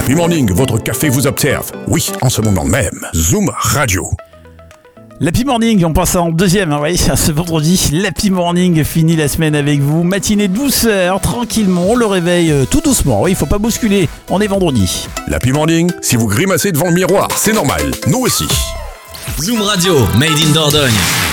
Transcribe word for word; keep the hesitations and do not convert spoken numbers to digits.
L'Happy Morning, votre café vous observe. Oui, en ce moment même. Zoom Radio. L'Happy Morning, on passe en deuxième, hein, oui, ce vendredi. L'Happy Morning finit la semaine avec vous. Matinée douceur, tranquillement, on le réveille euh, tout doucement. Oui, il faut pas bousculer, on est vendredi. L'Happy Morning, si vous grimacez devant le miroir, c'est normal. Nous aussi. Zoom Radio, made in Dordogne.